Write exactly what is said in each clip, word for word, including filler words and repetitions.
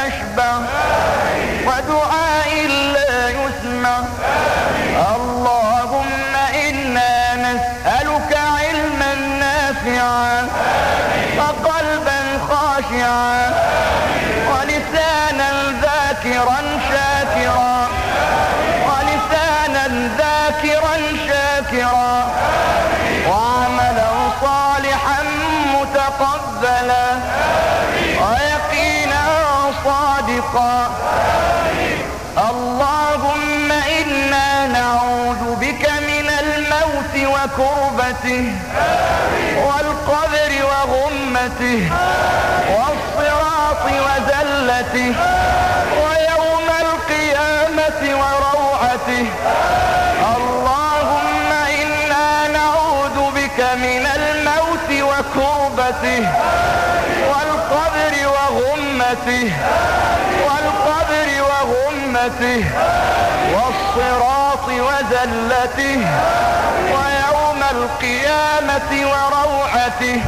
يشبع ودعاء لا يسمع. اللهم إنا نسألك علما نافعا وقلبا خاشعا ولسانا ذاكرا شاكرا ولسانا ذاكرا شاكرا وعملا صالحا متقبلا ويقينا صادقا. اللهم إنا نعوذ بك من الموت وكربته والقبر وغمته والصراط وزلته ويوم القيامة وروعته. اللهم إنا نعوذ بك من الموت وكربته والقبر وغمته والقبر وغمته والصراط وزلته ويوم القيامة وروعته.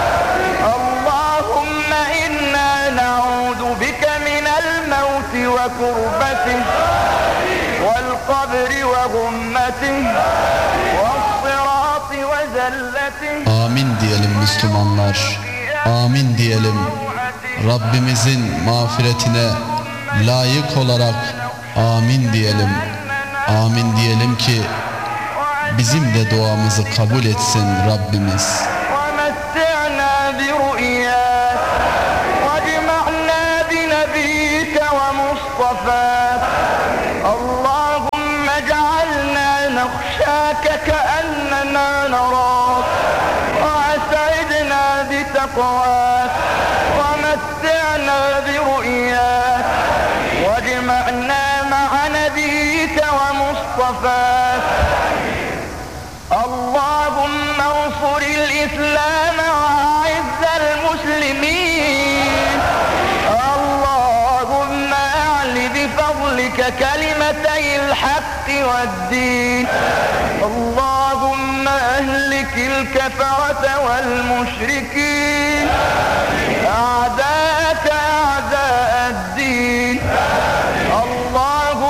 اللهم إنا نعوذ بك من الموت وكربته والقبر وغمته والصراط وزلته. Amin diyelim Müslümanlar. Amin diyelim. Rabbimizin mağfiretine layık olarak amin diyelim. Amin diyelim ki bizim de duamızı kabul etsin Rabbimiz. اللهم اجعلنا نخشاك كأننا نراك وأسعدنا بتقواك ومتعنا برؤياك واجمعنا مع نبيك ومصطفاك. اللهم انصر الإسلام وأعز المسلمين. اللهم أعل بفضلك كلمتي الحق والدين. اللهم أهلك الكفرة والمشركين